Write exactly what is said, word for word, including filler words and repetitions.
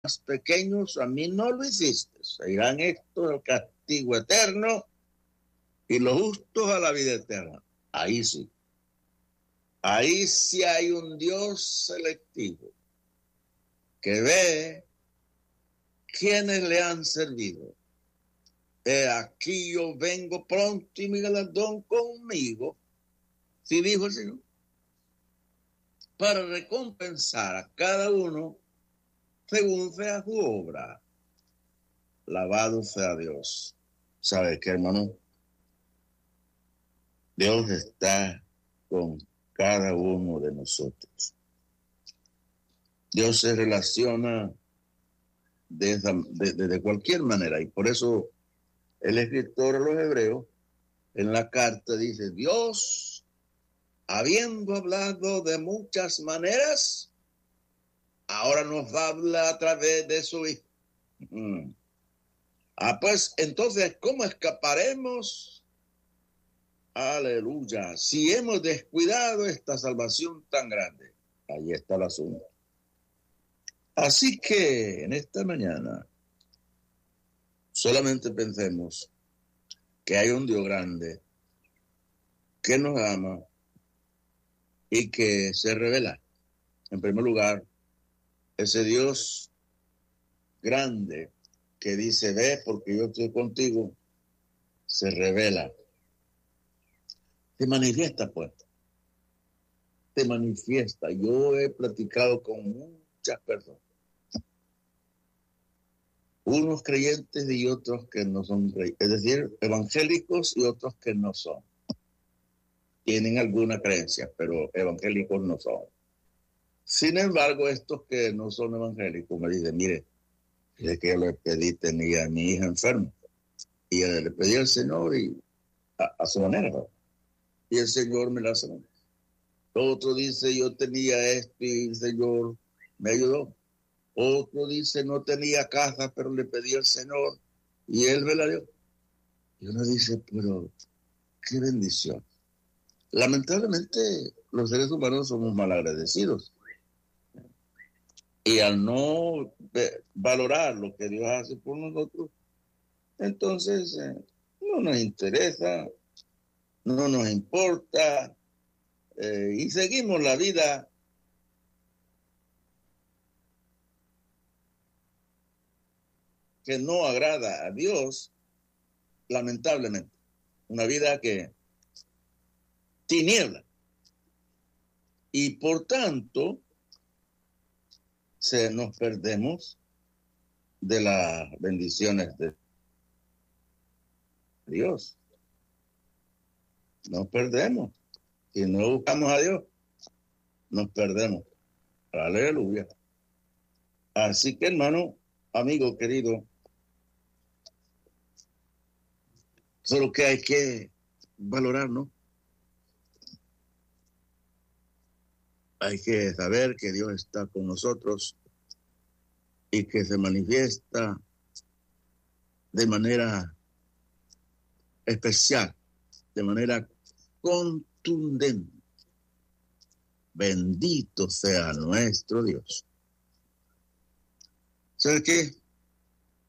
pequeños a mí no lo hiciste. Se irán estos al castigo eterno y los justos a la vida eterna. Ahí sí. Ahí sí hay un Dios selectivo que ve quienes le han servido. He aquí yo vengo pronto y mi galardón conmigo, sí dijo el Señor, para recompensar a cada uno según sea su obra. Alabado sea Dios. ¿Sabe qué, hermano? Dios está con cada uno de nosotros. Dios se relaciona de, esa, de, de, de cualquier manera, y por eso el escritor a los hebreos en la carta dice: Dios, habiendo hablado de muchas maneras, ahora nos habla a través de su Hijo. Mm. Ah, pues entonces, ¿cómo escaparemos? Aleluya. Si hemos descuidado esta salvación tan grande, ahí está el asunto. Así que en esta mañana solamente pensemos que hay un Dios grande que nos ama y que se revela. En primer lugar, ese Dios grande que dice: ve porque yo estoy contigo, se revela. Se manifiesta, pues. Se manifiesta. Yo he platicado con muchas personas, unos creyentes y otros que no son creyentes, es decir, evangélicos y otros que no son. Tienen alguna creencia, pero evangélicos no son. Sin embargo, estos que no son evangélicos me dicen: mire, es que yo le pedí, tenía a mi hija enferma, y le pedí al Señor y a, a su manera, ¿no? Y el Señor me la sanó. Otro dice: yo tenía esto y el Señor me ayudó. Otro dice: no tenía casa, pero le pedí al Señor y Él me la dio. Y uno dice: pero qué bendición. Lamentablemente, los seres humanos somos malagradecidos. Y al no valorar lo que Dios hace por nosotros, entonces eh, no nos interesa, no nos importa, eh, y seguimos la vida que no agrada a Dios, lamentablemente. Una vida que tiniebla. Y por tanto, se nos perdemos de las bendiciones de Dios. Nos perdemos. Si no buscamos a Dios, nos perdemos. Aleluya. Así que, hermano, amigo querido, solo que hay que valorar, ¿no? Hay que saber que Dios está con nosotros y que se manifiesta de manera especial, de manera contundente. Bendito sea nuestro Dios. ¿Sabe qué?